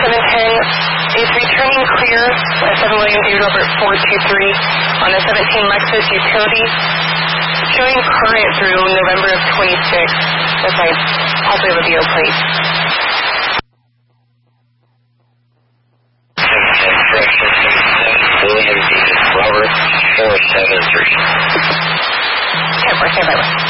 710 is returning clear at 7 William D. Robert 423 on the 17 Lexus utility, showing current through November of 26. That's my hopefully the VO plate. William D. Robert 473. 10-4, stand by.